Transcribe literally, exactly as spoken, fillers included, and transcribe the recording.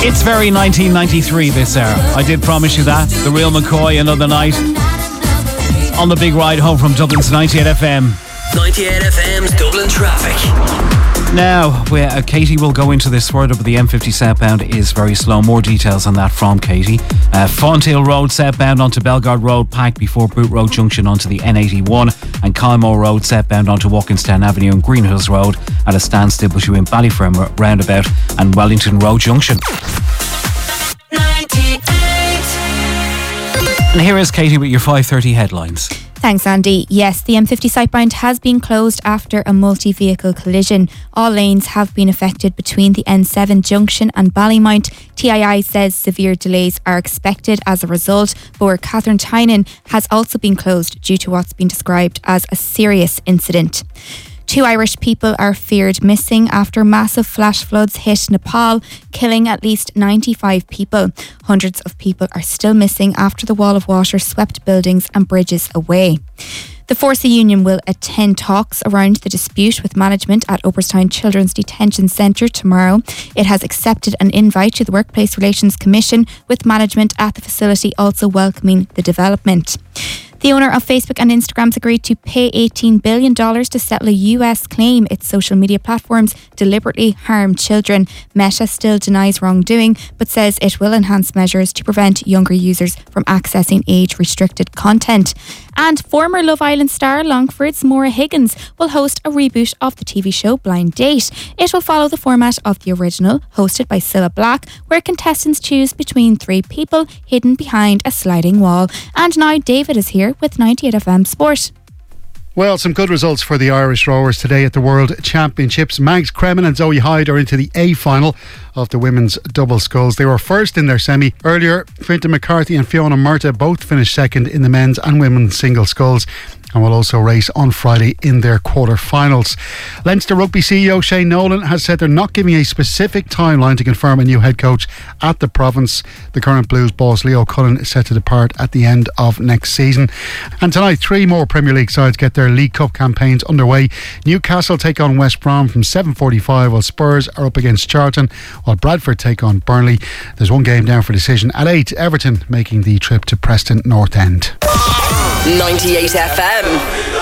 It's very nineteen ninety-three this hour. I did promise you that. The Real McCoy, Another Night. On the big ride home from Dublin's ninety-eight F M. ninety-eight F M's Dublin traffic. Now, we, uh, Katie will go into this further, but the M fifty southbound is very slow. More details on that from Katie. Uh, Fonthill Road southbound onto Belgard Road, packed before Boot Road Junction onto the N eighty-one, and Kylmore Road southbound onto Walkinstown Avenue and Greenhills Road at a standstill between Ballyferm Roundabout and Wellington Road Junction. And here is Katie with your five thirty headlines. Thanks, Andy. Yes, the M fifty southbound has been closed after a multi-vehicle collision. All lanes have been affected between the N seven junction and Ballymount. T I I says severe delays are expected as a result, but Catherine Tynan has also been closed due to what's been described as a serious incident. Two Irish people are feared missing after massive flash floods hit Nepal, killing at least ninety-five people. Hundreds of people are still missing after the wall of water swept buildings and bridges away. The Force Union will attend talks around the dispute with management at Oberstown Children's Detention Centre tomorrow. It has accepted an invite to the Workplace Relations Commission, with management at the facility also welcoming the development. The owner of Facebook and Instagram's agreed to pay eighteen billion dollars to settle a U S claim its social media platforms deliberately harm children. Meta still denies wrongdoing, but says it will enhance measures to prevent younger users from accessing age-restricted content. And former Love Island star Longford's Maura Higgins will host a reboot of the T V show Blind Date. It will follow the format of the original, hosted by Cilla Black, where contestants choose between three people hidden behind a sliding wall. And now David is here with ninety-eight F M Sport. Well, some good results for the Irish rowers today at the World Championships. Mags Kremen and Zoe Hyde are into the A final of the women's double sculls. They were first in their semi. Earlier, Fintan McCarthy and Fiona Murtagh both finished second in the men's and women's single sculls, and will also race on Friday in their quarter-finals. Leinster Rugby C E O Shane Nolan has said they're not giving a specific timeline to confirm a new head coach at the province. The current Blues boss Leo Cullen is set to depart at the end of next season. And tonight, three more Premier League sides get their League Cup campaigns underway. Newcastle take on West Brom from seven forty-five, while Spurs are up against Charlton, while Bradford take on Burnley. There's one game down for decision at eight, Everton making the trip to Preston North End. ninety-eight F M.